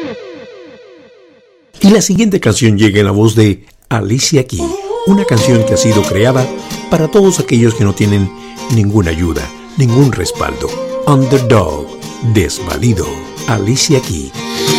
Y la siguiente canción llega en la voz de Alicia Keys, una canción que ha sido creada para todos aquellos que no tienen ninguna ayuda, ningún respaldo. Underdog, desvalido, Alicia Keys.